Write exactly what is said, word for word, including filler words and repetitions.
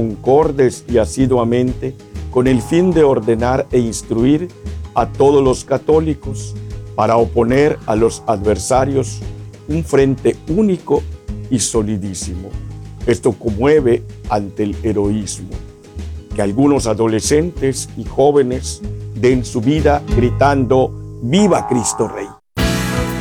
concordes y asiduamente con el fin de ordenar e instruir a todos los católicos para oponer a los adversarios un frente único y solidísimo. Esto conmueve ante el heroísmo. Que algunos adolescentes y jóvenes den su vida gritando: ¡Viva Cristo Rey!